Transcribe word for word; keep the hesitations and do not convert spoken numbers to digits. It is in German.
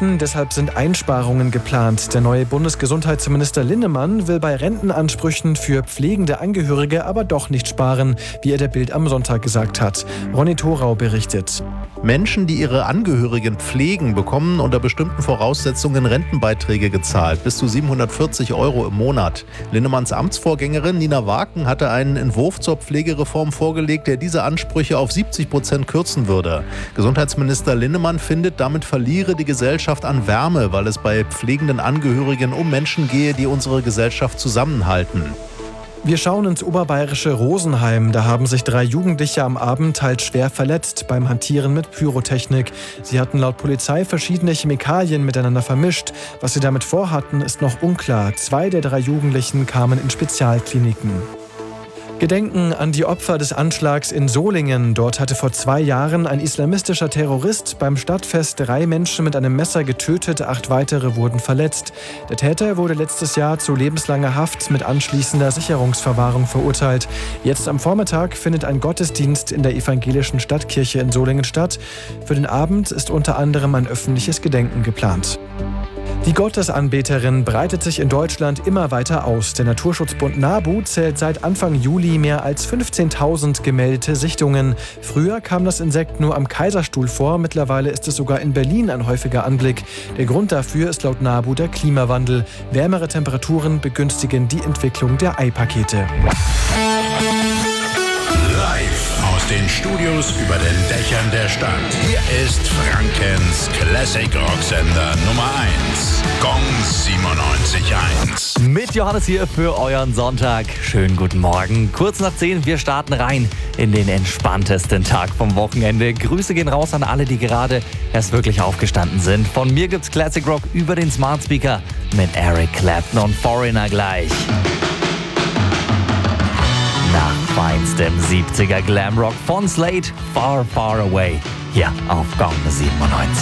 Renten, deshalb sind Einsparungen geplant. Der neue Bundesgesundheitsminister Linnemann will bei Rentenansprüchen für pflegende Angehörige aber doch nicht sparen, wie er der Bild am Sonntag gesagt hat. Ronny Thorau berichtet. Menschen, die ihre Angehörigen pflegen, bekommen unter bestimmten Voraussetzungen Rentenbeiträge gezahlt, bis zu siebenhundertvierzig Euro im Monat. Linnemanns Amtsvorgängerin Nina Waken hatte einen Entwurf zur Pflegereform vorgelegt, der diese Ansprüche auf siebzig Prozent kürzen würde. Gesundheitsminister Linnemann findet, damit verliere die Gesellschaft an Wärme, weil es bei pflegenden Angehörigen um Menschen gehe, die unsere Gesellschaft zusammenhalten. Wir schauen ins oberbayerische Rosenheim. Da haben sich drei Jugendliche am Abend teils schwer verletzt beim Hantieren mit Pyrotechnik. Sie hatten laut Polizei verschiedene Chemikalien miteinander vermischt. Was sie damit vorhatten, ist noch unklar. Zwei der drei Jugendlichen kamen in Spezialkliniken. Gedenken an die Opfer des Anschlags in Solingen. Dort hatte vor zwei Jahren ein islamistischer Terrorist beim Stadtfest drei Menschen mit einem Messer getötet, acht weitere wurden verletzt. Der Täter wurde letztes Jahr zu lebenslanger Haft mit anschließender Sicherungsverwahrung verurteilt. Jetzt am Vormittag findet ein Gottesdienst in der evangelischen Stadtkirche in Solingen statt. Für den Abend ist unter anderem ein öffentliches Gedenken geplant. Die Gottesanbeterin breitet sich in Deutschland immer weiter aus. Der Naturschutzbund NABU zählt seit Anfang Juli mehr als fünfzehntausend gemeldete Sichtungen. Früher kam das Insekt nur am Kaiserstuhl vor, mittlerweile ist es sogar in Berlin ein häufiger Anblick. Der Grund dafür ist laut NABU der Klimawandel. Wärmere Temperaturen begünstigen die Entwicklung der Eipakete. Live aus den Studios über den Dächern der Stadt. Hier ist Frankens Classic Rocksender Nummer eins. Gong siebenundneunzig Komma eins. Mit Johannes hier für euren Sonntag. Schönen guten Morgen. Kurz nach zehn, wir starten rein in den entspanntesten Tag vom Wochenende. Grüße gehen raus an alle, die gerade erst wirklich aufgestanden sind. Von mir gibt's Classic Rock über den Smart Speaker mit Eric Clapton und Foreigner gleich. Nach feinstem siebziger Glamrock von Slade, Far Far Away, hier auf Gong siebenundneunzig.